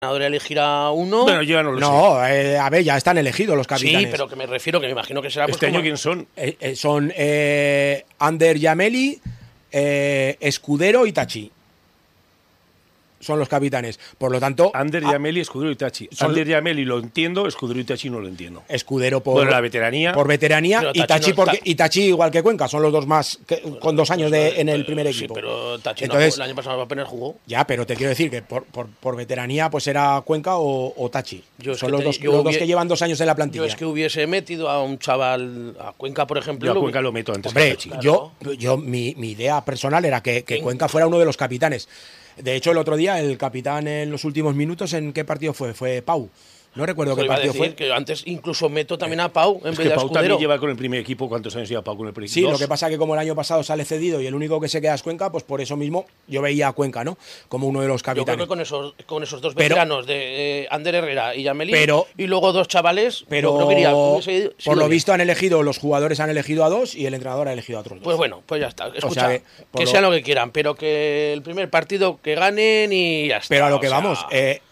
entrenador elegirá uno. Bueno, yo ya no lo sé. No, a ver, ya están elegidos los capitanes. Sí, pero que me refiero, que me imagino que será. ¿Este año quién son? Son Ander Yameli, Escudero y Tachi. Son los capitanes. Por lo tanto. Ander Yameli, Escudero y Tachi. Ander Yameli lo entiendo, Escudero y Tachi no lo entiendo. Escudero por. Bueno, la veteranía. Por veteranía Pero y Tachi, y Tachi igual que Cuenca. Son los dos más. Con 2 años en el primer equipo. Sí, pero Tachi entonces, el año pasado apenas jugó. Ya, pero te quiero decir que por veteranía, pues era Cuenca o Tachi. Son los dos que llevan 2 años en la plantilla. Yo es que hubiese metido a un chaval, a Cuenca, por ejemplo. Yo a Cuenca lo meto antes. Hombre, que Tachi. yo mi idea personal era que Cuenca fuera uno de los capitanes. De hecho, el otro día, el capitán en los últimos minutos, ¿en qué partido fue? Fue Pau. No recuerdo qué partido fue. Que antes incluso meto también a Pau en vez de a Pau Escudero. también lleva con el primer equipo. ¿Cuántos años lleva Pau con el primer Sí, equipo? lo que pasa es que como el año pasado sale cedido y el único que se queda es Cuenca, pues por eso mismo yo veía a Cuenca, ¿no? Como uno de los capitanes. Yo creo que con esos dos veteranos de Ander Herrera y Yameli y luego 2 chavales, pero yo creo que iría, por lo visto los jugadores han elegido a 2 y el entrenador ha elegido a otros 2. Pues bueno, pues ya está. Escucha, o sea, que sean lo que quieran, pero que el primer partido que ganen y ya está. Pero a lo que vamos,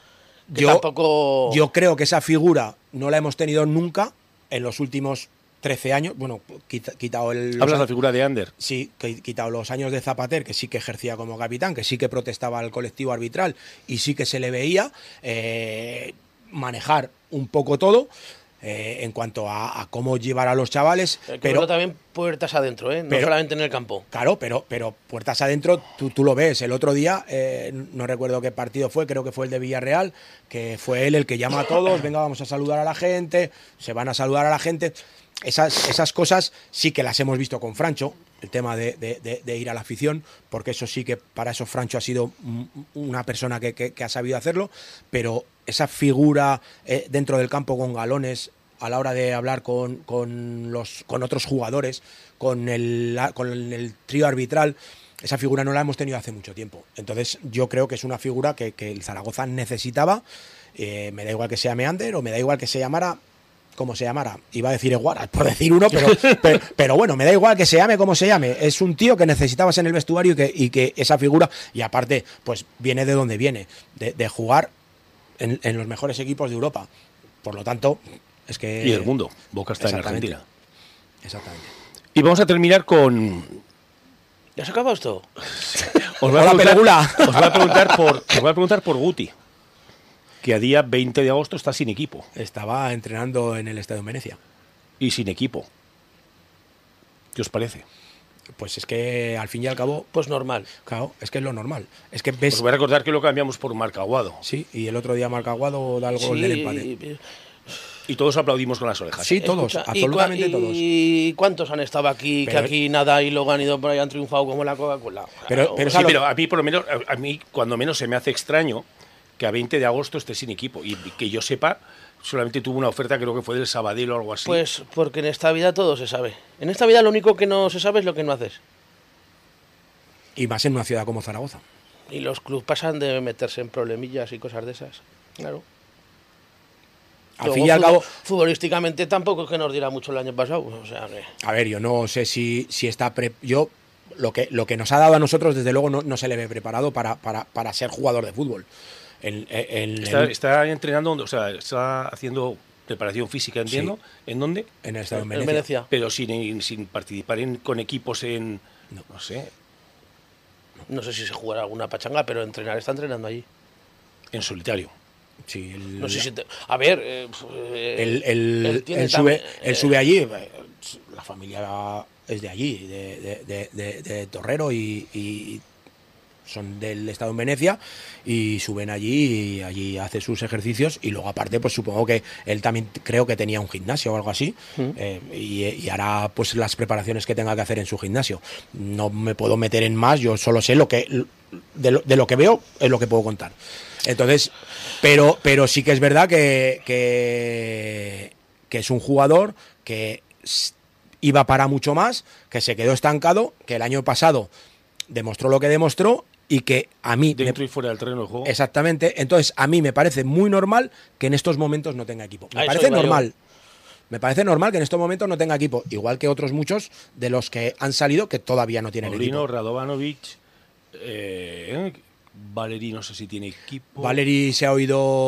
yo creo que esa figura no la hemos tenido nunca en los últimos 13 años. Bueno, quitado el. ¿Hablas de la figura de Ander? Sí, quitado los años de Zapater, que sí que ejercía como capitán, que sí que protestaba al colectivo arbitral y sí que se le veía manejar un poco todo. En cuanto a cómo llevar a los chavales, pero también puertas adentro, no solamente en el campo. Claro, pero puertas adentro, tú lo ves. El otro día, no recuerdo qué partido fue, creo que fue el de Villarreal, que fue él el que llama a todos, venga, vamos a saludar a la gente, se van a saludar a la gente. Esas cosas sí que las hemos visto con Francho, el tema de ir a la afición, porque eso sí que para eso Francho ha sido una persona que ha sabido hacerlo, pero esa figura dentro del campo con galones a la hora de hablar con otros jugadores, con el trío arbitral, esa figura no la hemos tenido hace mucho tiempo. Entonces yo creo que es una figura que el Zaragoza necesitaba. Me da igual que sea Meander o me da igual que se llamara como se llamara, iba a decir Eguara, por decir uno, pero bueno, me da igual que se llame como se llame, es un tío que necesitabas en el vestuario y que esa figura, y aparte, pues viene de donde viene, de jugar en los mejores equipos de Europa, por lo tanto, es que... Y del mundo, Boca está en Argentina. Exactamente. Y vamos a terminar con... ¿Ya se acaba esto? Os voy a preguntar por Guti, que a día 20 de agosto está sin equipo. Estaba entrenando en el Estadio en Venecia. Y sin equipo. ¿Qué os parece? Pues es que al fin y al cabo... Pues normal. Claro, es que es lo normal. Es que ves... Os voy a recordar que lo cambiamos por Marc Aguado. Sí, y el otro día Marc Aguado da el gol del empate. Y todos aplaudimos con las orejas. Sí, todos, absolutamente todos. ¿Y cuántos han estado aquí, que aquí nada y luego han ido por ahí, han triunfado como la Coca-Cola? Pero a mí, por lo menos, a mí cuando menos se me hace extraño que a 20 de agosto esté sin equipo. Y que yo sepa, solamente tuvo una oferta, creo que fue del Sabadell o algo así. Pues porque en esta vida todo se sabe. En esta vida lo único que no se sabe es lo que no haces. Y más en una ciudad como Zaragoza. Y los clubes pasan de meterse en problemillas y cosas de esas. Claro. Al fin y al cabo, futbolísticamente tampoco es que nos diera mucho el año pasado. O sea que... A ver, yo no sé si está... Yo lo que nos ha dado a nosotros, desde luego, no se le ve preparado para ser jugador de fútbol. Está entrenando, o sea, está haciendo preparación física, entiendo. Sí. ¿En dónde? En el Estado de Venecia. Pero sin participar con equipos en... No sé. No sé si se jugará alguna pachanga, pero está entrenando allí. En solitario. Sí, no sé si a ver, él sube allí, la familia es de allí, de Torrero y son del Estado en Venecia y suben allí y allí hace sus ejercicios y luego aparte pues supongo que él también creo que tenía un gimnasio o algo así y hará pues las preparaciones que tenga que hacer en su gimnasio. No me puedo meter en más, yo solo sé de lo que veo es lo que puedo contar. Entonces, pero sí que es verdad que es un jugador que iba para mucho más, que se quedó estancado, que el año pasado demostró lo que demostró y que a mí... Dentro y fuera del terreno de juego. Exactamente. Entonces, a mí me parece muy normal que en estos momentos no tenga equipo. Me parece normal. Me parece normal que en estos momentos no tenga equipo. Igual que otros muchos de los que han salido que todavía no tienen equipo. Radovanovic, Valeri no sé si tiene equipo. Valeri se ha oído